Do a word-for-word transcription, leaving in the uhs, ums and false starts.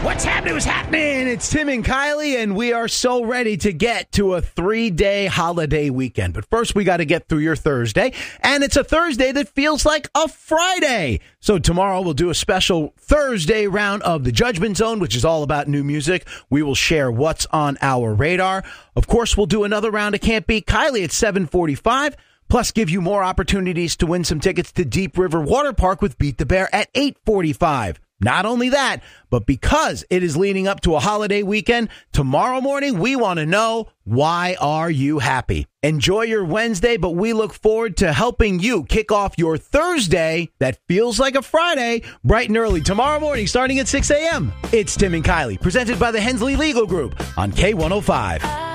What's happening? What's happening? It's Tim and Kylie, and we are so ready to get to a three-day holiday weekend. But first, we got to get through your Thursday, and it's a Thursday that feels like a Friday. So tomorrow, we'll do a special Thursday round of the Judgment Zone, which is all about new music. We will share what's on our radar. Of course, we'll do another round of Can't Beat Kylie at seven forty-five, plus give you more opportunities to win some tickets to Deep River Water Park with Beat the Bear at eight forty-five. Not only that, but because it is leading up to a holiday weekend, tomorrow morning we want to know, why are you happy? Enjoy your Wednesday, but we look forward to helping you kick off your Thursday that feels like a Friday, bright and early tomorrow morning starting at six a.m. It's Tim and Kylie, presented by the Hensley Legal Group on K one oh five.